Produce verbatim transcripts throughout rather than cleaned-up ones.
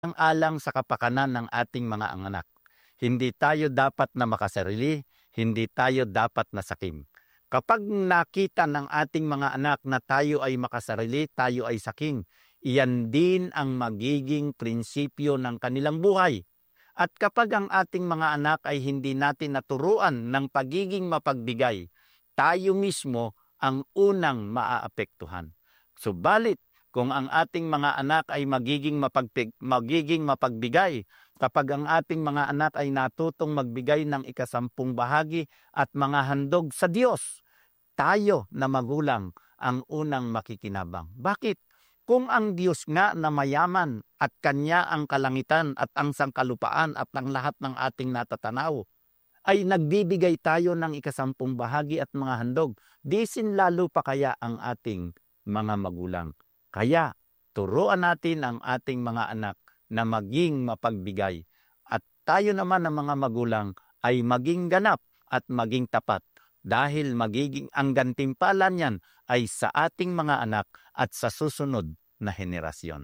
ang alang sa kapakanan ng ating mga anak. Hindi tayo dapat na makasarili, hindi tayo dapat na sakim. Kapag nakita ng ating mga anak na tayo ay makasarili, tayo ay sakim, iyan din ang magiging prinsipyo ng kanilang buhay. At kapag ang ating mga anak ay hindi natin naturuan ng pagiging mapagbigay, tayo mismo ang unang maaapektuhan. Subalit, kung ang ating mga anak ay magiging, mapagpig, magiging mapagbigay, kapag ang ating mga anak ay natutong magbigay ng ikasampung bahagi at mga handog sa Diyos, tayo na magulang ang unang makikinabang. Bakit? Kung ang Diyos nga na mayaman at Kanya ang kalangitan at ang sangkalupaan at ang lahat ng ating natatanaw, ay nagbibigay tayo ng ikasampung bahagi at mga handog, disin lalo pa kaya ang ating mga magulang. Kaya, turuan natin ang ating mga anak na maging mapagbigay. At tayo naman ng mga magulang ay maging ganap at maging tapat. Dahil magiging ang gantimpala niyan ay sa ating mga anak at sa susunod na henerasyon.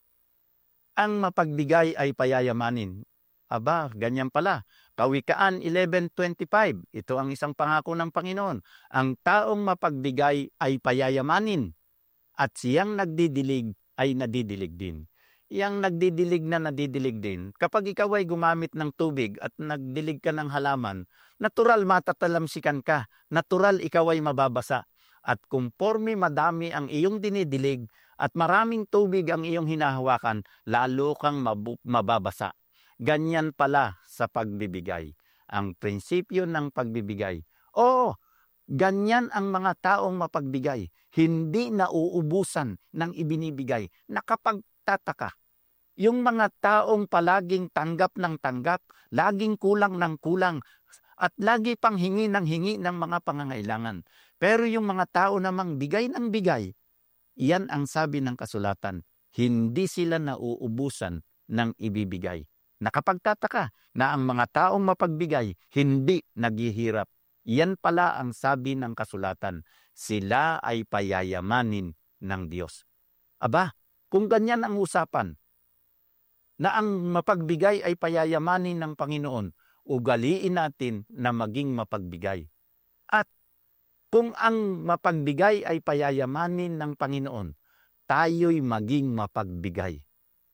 Ang mapagbigay ay payayamanin. Aba, ganyan pala. Kawikaan eleven twenty-five, ito ang isang pangako ng Panginoon. Ang taong mapagbigay ay payayamanin. At siyang nagdidilig ay nadidilig din. Yang nagdidilig na nadidilig din, kapag ikaw ay gumamit ng tubig at nagdilig ka ng halaman, natural matatalamsikan ka, natural ikaw ay mababasa. At kumporme madami ang iyong dinidilig at maraming tubig ang iyong hinahawakan, lalo kang mababasa. Ganyan pala sa pagbibigay. Ang prinsipyo ng pagbibigay. Oo, ganyan ang mga taong mapagbigay. Hindi nauubusan ng ibinibigay. Nakapagtataka. Yung mga taong palaging tanggap ng tanggap, laging kulang ng kulang, at lagi pang hingi ng hingi ng mga pangangailangan. Pero yung mga tao namang bigay ng bigay, iyan ang sabi ng kasulatan, hindi sila nauubusan ng ibibigay. Nakapagtataka na ang mga taong mapagbigay, hindi naghihirap. Yan pala ang sabi ng kasulatan, sila ay payayamanin ng Diyos. Aba, kung ganyan ang usapan, na ang mapagbigay ay payayamanin ng Panginoon, ugaliin natin na maging mapagbigay. At kung ang mapagbigay ay payayamanin ng Panginoon, tayo'y maging mapagbigay.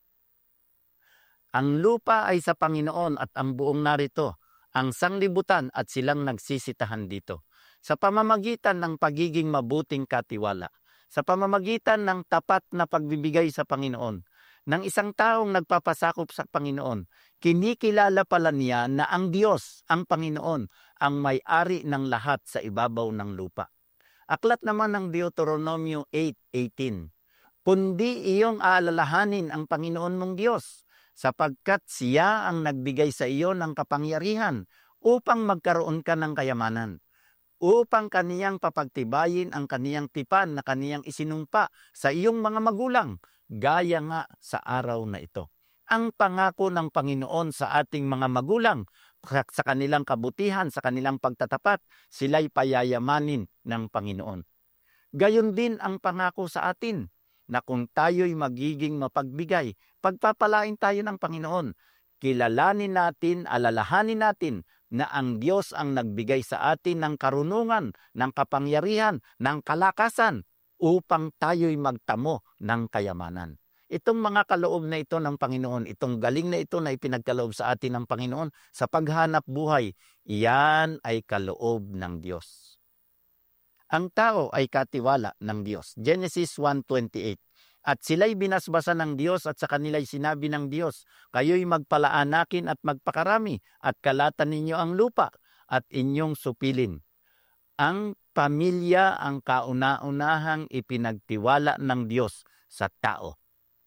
Ang lupa ay sa Panginoon at ang buong narito, ang sanglibutan at silang nagsisitahan dito. Sa pamamagitan ng pagiging mabuting katiwala, sa pamamagitan ng tapat na pagbibigay sa Panginoon, ng isang taong nagpapasakop sa Panginoon, kinikilala pala niya na ang Diyos, ang Panginoon, ang may-ari ng lahat sa ibabaw ng lupa. Aklat naman ng Deuteronomio eight eighteen, kundi iyong aalalahanin ang Panginoon mong Diyos, sapagkat siya ang nagbigay sa iyo ng kapangyarihan upang magkaroon ka ng kayamanan, upang kaniyang papagtibayin ang kaniyang tipan na kaniyang isinumpa sa iyong mga magulang, gaya nga sa araw na ito. Ang pangako ng Panginoon sa ating mga magulang, sa kanilang kabutihan, sa kanilang pagtatapat, sila'y payayamanin ng Panginoon. Gayon din ang pangako sa atin, na kung tayo'y magiging mapagbigay, pagpapalain tayo ng Panginoon. Kilalanin natin, alalahanin natin na ang Diyos ang nagbigay sa atin ng karunungan, ng kapangyarihan, ng kalakasan, upang tayo'y magtamo ng kayamanan. Itong mga kaloob na ito ng Panginoon, itong galing na ito na ipinagkaloob sa atin ng Panginoon sa paghanap buhay, iyan ay kaloob ng Diyos. Ang tao ay katiwala ng Diyos. Genesis one twenty-eight. At sila'y binasbasan ng Diyos at sa kanila'y sinabi ng Diyos, kayo'y magpalaanakin at magpakarami at kalatan ninyo ang lupa at inyong supilin. Ang pamilya ang kauna-unahang ipinagtiwala ng Diyos sa tao.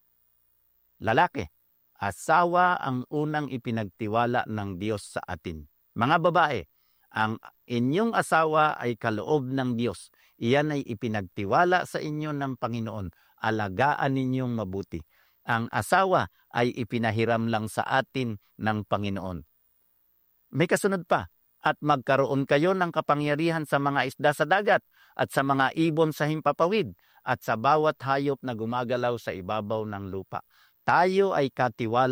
Lalaki, asawa ang unang ipinagtiwala ng Diyos sa atin. Mga babae, ang inyong asawa ay kaloob ng Diyos. Iyan ay ipinagtiwala sa inyo ng Panginoon. Alagaan ninyong mabuti. Ang asawa ay ipinahiram lang sa atin ng Panginoon. May kasunod pa, at magkaroon kayo ng kapangyarihan sa mga isda sa dagat at sa mga ibon sa himpapawid at sa bawat hayop na gumagalaw sa ibabaw ng lupa. tayo ay katiwala